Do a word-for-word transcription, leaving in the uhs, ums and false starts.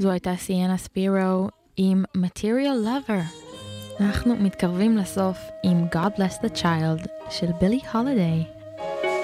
זו הייתה סיינה ספירו עם Material Lover. אנחנו מתקרבים לסוף עם God Bless the Child של בילי הולידיי.